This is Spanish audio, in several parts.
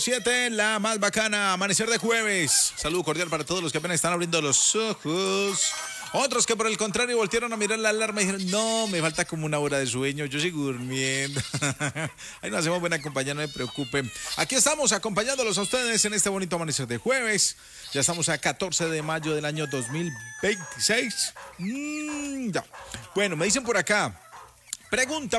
7, la más bacana, amanecer de jueves. Saludo cordial para todos los que apenas están abriendo los ojos. Otros que por el contrario voltearon a mirar la alarma y dijeron, no, me falta como una hora de sueño, yo sigo durmiendo. Ahí nos hacemos buena compañía, no me preocupen. Aquí estamos acompañándolos a ustedes en este bonito amanecer de jueves. Ya estamos a 14 de mayo del año 2026. Ya. Bueno, me dicen por acá, pregunta.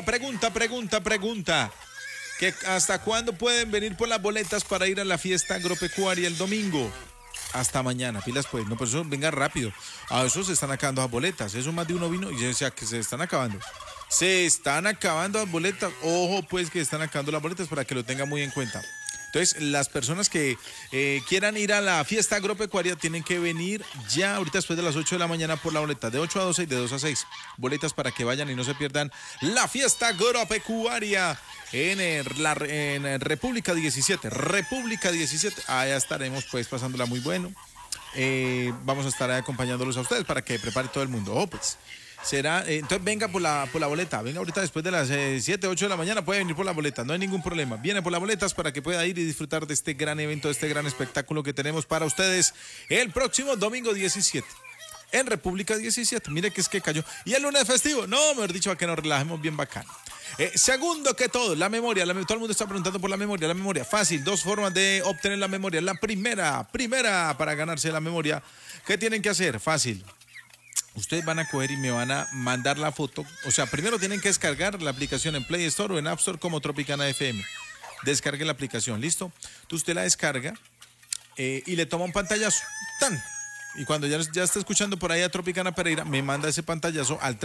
¿Que hasta cuándo pueden venir por las boletas para ir a la fiesta agropecuaria el domingo? Hasta mañana, pilas pues, no, por eso venga rápido. A eso se están acabando las boletas, eso más de uno vino y yo decía que se están acabando. Se están acabando las boletas, ojo pues que están acabando las boletas para que lo tengan muy en cuenta. Entonces, las personas que quieran ir a la fiesta agropecuaria tienen que venir ya ahorita después de las 8 de la mañana por la boleta, de 8 a 12 y de 2 a 6. Boletas para que vayan y no se pierdan la fiesta agropecuaria en República 17. República 17, allá estaremos pues pasándola muy bueno. Vamos a estar acompañándolos a ustedes para que prepare todo el mundo. Oh, pues. Será, entonces venga por la boleta, venga ahorita después de las 7, 8 de la mañana, puede venir por la boleta, no hay ningún problema, viene por las boletas para que pueda ir y disfrutar de este gran evento, de este gran espectáculo que tenemos para ustedes el próximo domingo 17, en República 17, mire que es que cayó, y el lunes festivo, no, mejor dicho, para que nos relajemos bien bacano. Segundo que todo, la memoria, todo el mundo está preguntando por la memoria, fácil, dos formas de obtener la memoria, la primera para ganarse la memoria, ¿qué tienen que hacer? Fácil. Ustedes van a coger y me van a mandar la foto. O sea, primero tienen que descargar la aplicación en Play Store o en App Store como Tropicana FM. Descargue la aplicación, ¿listo? Entonces usted la descarga y le toma un pantallazo. ¡Tan! Y cuando ya está escuchando por ahí a Tropicana Pereira, me manda ese pantallazo al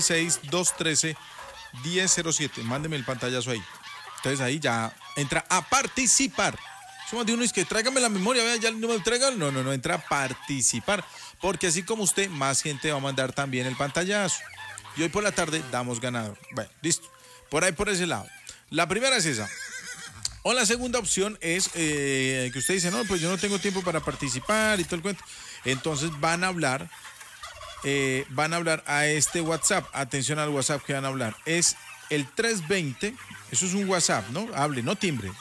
316-213-1007. Mándeme el pantallazo ahí. Entonces ahí ya entra a participar. Somos de uno es que tráigame la memoria, vea, ya no me traigan. No, entra a participar. Porque así como usted, más gente va a mandar también el pantallazo. Y hoy por la tarde damos ganador. Bueno, listo. Por ahí, por ese lado. La primera es esa. O la segunda opción es que usted dice, no, pues yo no tengo tiempo para participar y todo el cuento. Entonces van a hablar a este WhatsApp. Atención al WhatsApp que van a hablar. Es el 320, eso es un WhatsApp, ¿no? Hable, no timbre.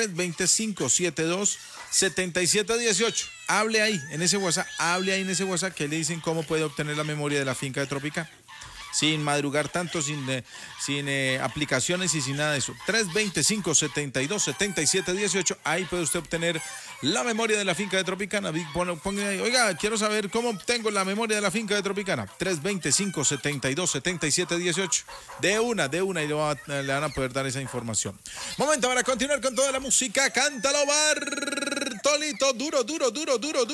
320-572-7718. Hable ahí en ese WhatsApp que le dicen cómo puede obtener la memoria de la finca de Tropicana. Sin madrugar tanto, sin aplicaciones y sin nada de eso. 320-572-7718. Ahí puede usted obtener la memoria de la finca de Tropicana. Ponga ahí, oiga, quiero saber cómo obtengo la memoria de la finca de Tropicana. 320-572-7718. De una, y le van a poder dar esa información. Momento para continuar con toda la música. Cántalo, Bartolito. Duro.